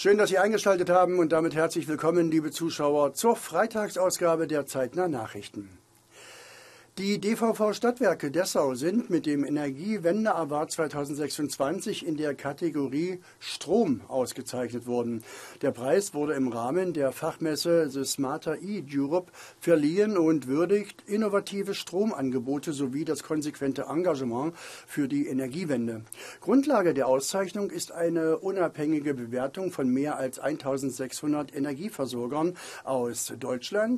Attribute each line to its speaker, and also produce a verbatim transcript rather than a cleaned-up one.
Speaker 1: Schön, dass Sie eingeschaltet haben und damit herzlich willkommen, liebe Zuschauer, zur Freitagsausgabe der Zeitnah Nachrichten. Die D V V Stadtwerke Dessau sind mit dem Energiewende Award zweitausendsechsundzwanzig in der Kategorie Strom ausgezeichnet worden. Der Preis wurde im Rahmen der Fachmesse The Smarter E-Europe verliehen und würdigt innovative Stromangebote sowie das konsequente Engagement für die Energiewende. Grundlage der Auszeichnung ist eine unabhängige Bewertung von mehr als eintausendsechshundert Energieversorgern aus Deutschland,